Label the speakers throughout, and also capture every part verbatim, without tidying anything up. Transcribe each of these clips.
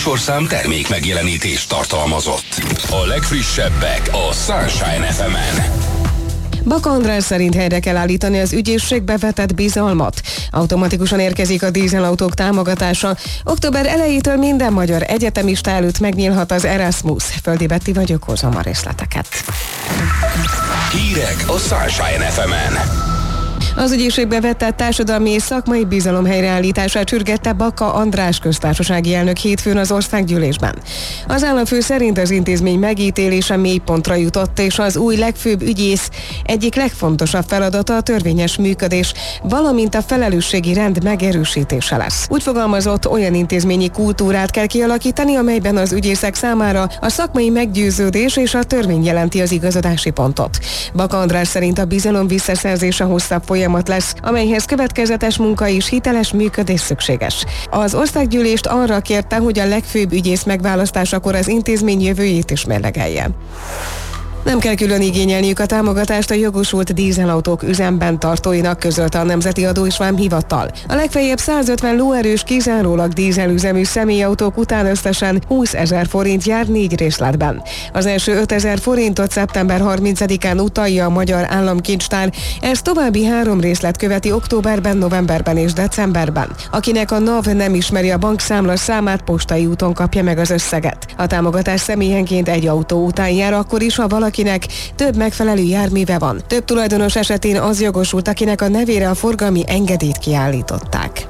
Speaker 1: műsorszám termék megjelenítést tartalmazott. A legfrissebbek a Sunshine ef emen.
Speaker 2: Baka András szerint helyre kell állítani az ügyészségbe vetett bizalmat. Automatikusan érkezik a dízelautók támogatása. Október elejétől minden magyar egyetemista előtt megnyílhat az Erasmus. Földi Betti vagyok, hozom a részleteket.
Speaker 1: Hírek a Sunshine ef emen.
Speaker 2: Az ügyészségbe vetett társadalmi és szakmai bizalom helyreállítását sürgette Baka András köztársasági elnök hétfőn az országgyűlésben. Az államfő szerint az intézmény megítélése mélypontra jutott, és az új legfőbb ügyész egyik legfontosabb feladata a törvényes működés, valamint a felelősségi rend megerősítése lesz. Úgy fogalmazott, olyan intézményi kultúrát kell kialakítani, amelyben az ügyészek számára a szakmai meggyőződés és a törvény jelenti az igazodási pontot. Baka András szerint a bizalom visszaszerzése hosszabb folyamat lesz, amelyhez következetes munka és hiteles működés szükséges. Az országgyűlést arra kérte, hogy a legfőbb ügyész megválasztásakor az intézmény jövőjét is mérlegelje. Nem kell külön igényelniük a támogatást a jogosult dízelautók üzemben tartóinak, közölte a Nemzeti Adó és Vámhivatal. A legfeljebb százötven lóerős kizárólag dízelüzemű személyautók után összesen húszezer forint jár négy részletben. Az első ötezer forintot szeptember harmincadikán utalja a Magyar Államkincstár, ez további három részlet követi októberben, novemberben és decemberben. Akinek a NAV nem ismeri a bankszámla számát, postai úton kapja meg az összeget. A támogatás személyenként egy autó után jár akkor is, ha valaki akinek több megfelelő járműve van. Több tulajdonos esetén az jogosult, akinek a nevére a forgalmi engedélyt kiállították.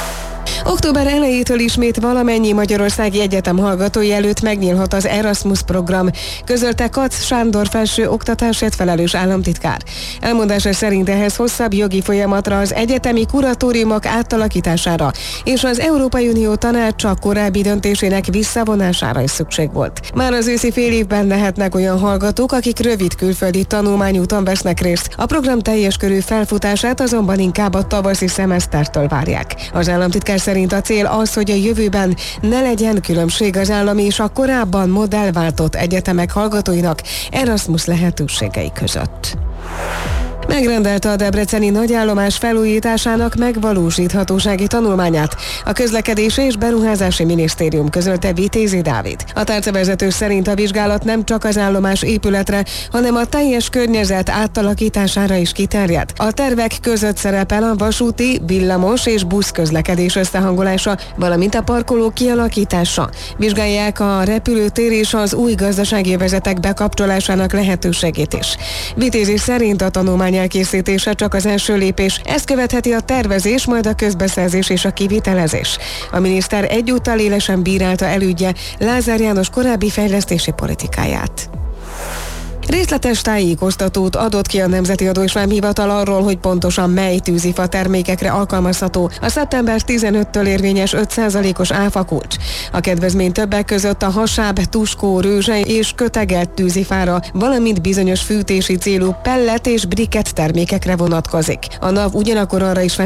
Speaker 2: Október elejétől ismét valamennyi magyarországi egyetem hallgatói előtt megnyílhat az Erasmus program, közölte Kac Sándor felső oktatásért felelős államtitkár. Elmondása szerint ehhez hosszabb jogi folyamatra, az egyetemi kuratóriumok átalakítására és az Európai Unió tanácsa korábbi döntésének visszavonására is szükség volt. Már az őszi fél évben lehetnek olyan hallgatók, akik rövid külföldi tanulmányúton vesznek részt. A program teljes körű felfutását azonban inkább a tavaszi szemesztertől várják. Az államtitkár szerint a cél az, hogy a jövőben ne legyen különbség az állami és a korábban modellváltott egyetemek hallgatóinak Erasmus lehetőségei között. Megrendelte a debreceni nagyállomás felújításának megvalósíthatósági tanulmányát. A Közlekedési és Beruházási Minisztérium közölte Vitézi Dávid. A tárcavezető szerint a vizsgálat nem csak az állomás épületre, hanem a teljes környezet átalakítására is kiterjed. A tervek között szerepel a vasúti, villamos és busz közlekedés összehangolása, valamint a parkoló kialakítása. Vizsgálják a repülőtér és az új gazdasági övezetek bekapcsolásának lehetőségét is. Vitézi szerint a tanulmány elkészítése csak az első lépés. Ezt követheti a tervezés, majd a közbeszerzés és a kivitelezés. A miniszter egyúttal élesen bírálta elődje, Lázár János korábbi fejlesztési politikáját. Részletes tájékoztatót adott ki a Nemzeti Adó és Vámhivatal arról, hogy pontosan mely tűzifa termékekre alkalmazható a szeptember tizenötödikétől érvényes öt százalékos áfakulcs. A kedvezmény többek között a hasáb, tuskó, rőzsely és kötegelt tűzifára, valamint bizonyos fűtési célú pellet és briket termékekre vonatkozik. A NAV ugyanakkor arra is